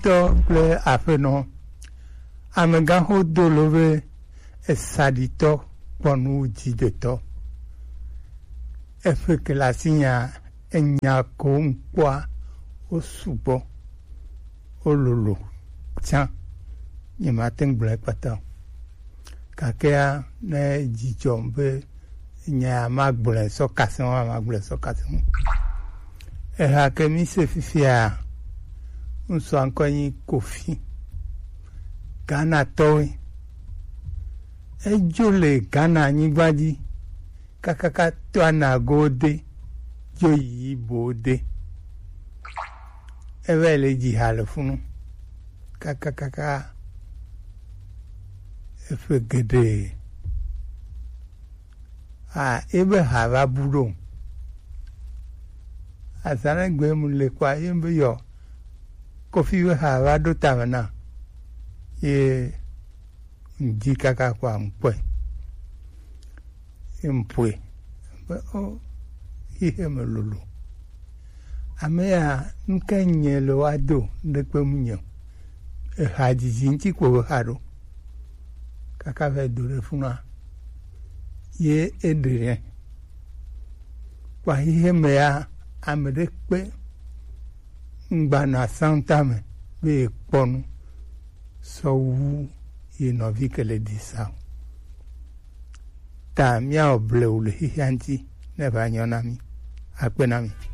to kple aƒenɔ amegaxo do lo be esaɖitɔ kpɔnu dzidetɔ eƒe kilasi nya enya ko ŋkpɔa wo sugbɔ wo lolo tsã nye mate ŋu gblɔe kpata o gakea ne dzidzɔ be nya magblɔe sɔkase ŋu magblɔe sɔkase ŋu eha ke mi se fifia ŋusɔ ŋkɔ nyi Kofi Ghana tɔwoe edzo le Ghana anyigba dzi kakaka to anago de dzo yi bo de eve le dzi ha le funu kakakaka eƒe geɖe ebe ha va bu ɖo azãlegbe mu le kɔa ye be yɔ Kofi be ha va ɖo tame na ye ŋdi kaka kɔa ŋkpɔe ye ŋƒoe be o ihe me lolo ame ya nuke nye le wa do ɖekpe mu nye eha dzidzi ŋti ko be ha ɖo kaka va do ɖe funua ye eɖe kɔa ihe me ya ame ɖe kpe ŋgbana sãŋtame be ekpɔnu sɔwu ye nɔvi ke le di sa ta míawɔ blewu le xixia ŋti ne va nyɔ na mi akpe na mi.